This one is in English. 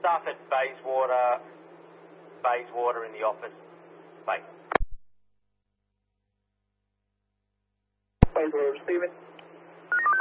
staff at Bayswater in the office. Bye. Bayswater, Stephen.